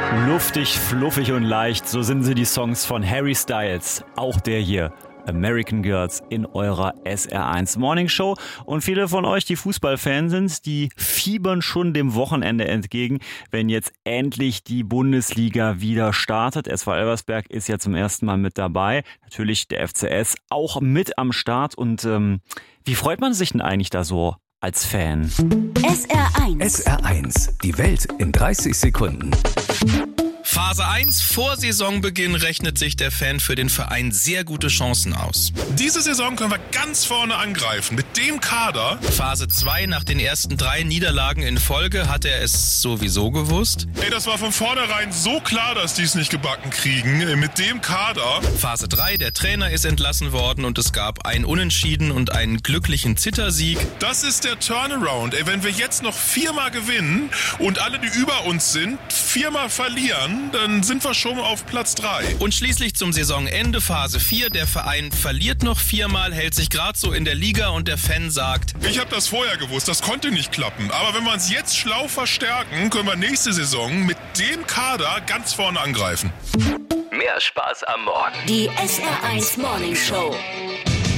Luftig, fluffig und leicht, so sind sie die Songs von Harry Styles. Auch der hier, American Girls, in eurer SR1 Morning Show. Und viele von euch, die Fußballfans sind, die fiebern schon dem Wochenende entgegen, wenn jetzt endlich die Bundesliga wieder startet. SV Elversberg ist ja zum ersten Mal mit dabei. Natürlich der FCS auch mit am Start. Und wie freut man sich denn eigentlich da so als Fan? SR1. SR1, die Welt in 30 Sekunden. Phase 1, vor Saisonbeginn rechnet sich der Fan für den Verein sehr gute Chancen aus. Diese Saison können wir ganz vorne angreifen. Mit dem Kader. Phase 2, nach den ersten 3 Niederlagen in Folge hat er es sowieso gewusst. Das war von vornherein so klar, dass die es nicht gebacken kriegen. Mit dem Kader. Phase 3, der Trainer ist entlassen worden und es gab ein Unentschieden und einen glücklichen Zittersieg. Das ist der Turnaround. Wenn wir jetzt noch 4-mal gewinnen und alle, die über uns sind, 4-mal verlieren, dann sind wir schon auf Platz 3. Und schließlich zum Saisonende Phase 4. Der Verein verliert noch 4-mal, hält sich gerade so in der Liga und der Fan sagt: Ich habe das vorher gewusst, das konnte nicht klappen. Aber wenn wir uns jetzt schlau verstärken, können wir nächste Saison mit dem Kader ganz vorne angreifen. Mehr Spaß am Morgen. Die SR1 Morning Show.